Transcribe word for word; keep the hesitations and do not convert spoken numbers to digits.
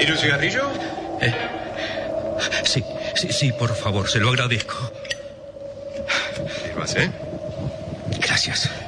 ¿Quiere un cigarrillo? Eh, sí, sí, sí, por favor, se lo agradezco. Sírvase. Gracias.